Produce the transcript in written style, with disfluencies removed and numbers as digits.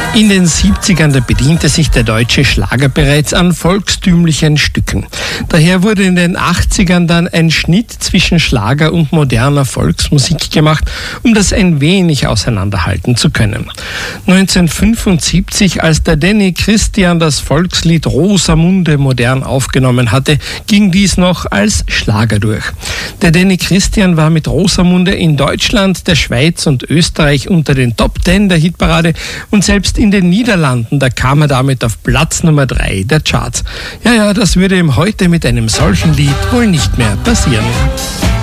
In den 70ern bediente sich der deutsche Schlager bereits an volkstümlichen Stücken. Daher wurde in den 80ern dann ein Schnitt zwischen Schlager und moderner Volksmusik gemacht, um das ein wenig auseinanderhalten zu können. 1975, als der Danny Christian das Volkslied Rosamunde modern aufgenommen hatte, ging dies noch als Schlager durch. Der Danny Christian war mit Rosamunde in Deutschland, der Schweiz und Österreich unter den Top 10 der Hitparade und selbst in den Niederlanden, da kam er damit auf Platz Nummer 3 der Charts. Ja, das würde ihm heute mit einem solchen Lied wohl nicht mehr passieren.